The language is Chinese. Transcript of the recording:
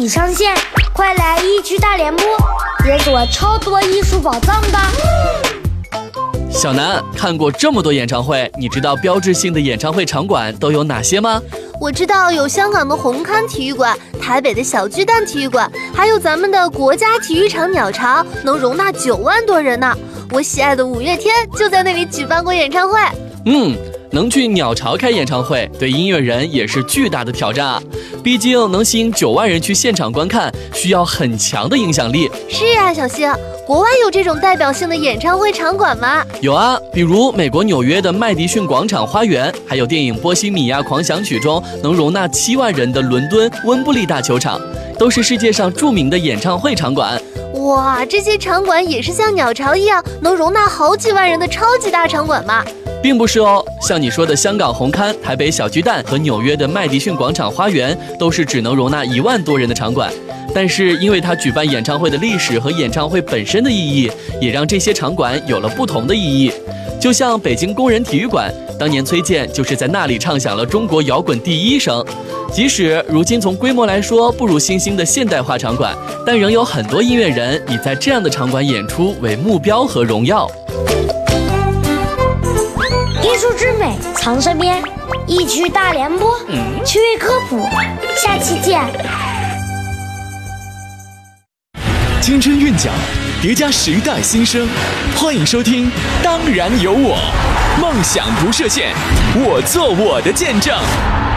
已上线，快来一区大联播，解锁超多艺术宝藏吧！ 小南，看过这么多演唱会，你知道标志性的演唱会场馆都有哪些吗？ 我知道有香港的红磡体育馆、台北的小巨蛋体育馆，还有咱们的国家体育场鸟巢，能容纳9万多人呢。我喜爱的五月天就在那里举办过演唱会。 能去鸟巢开演唱会，对音乐人也是巨大的挑战啊！毕竟能吸引9万人去现场观看，需要很强的影响力。 是啊，小星，国外有这种代表性的演唱会场馆吗？ 有啊，比如美国纽约的麦迪逊广场花园，还有电影《波西米亚狂想曲》中能容纳7万人的伦敦温布利大球场，都是世界上著名的演唱会场馆。 哇，这些场馆也是像鸟巢一样能容纳好几万人的超级大场馆吗？ 并不是哦，像你说的香港红磡、台北小巨蛋和纽约的麦迪逊广场花园，都是只能容纳1万多人的场馆。但是因为它举办演唱会的历史和演唱会本身的意义，也让这些场馆有了不同的意义。就像北京工人体育馆，当年崔健就是在那里唱响了中国摇滚第1声。即使如今从规模来说不如新兴的现代化场馆，但仍有很多音乐人以在这样的场馆演出为目标和荣耀。 艺术之美藏身边，一区大联播，趣味科普，下期见。 青春韵脚，叠加时代新生，欢迎收听《当然有我》，梦想不设限，我做我的见证。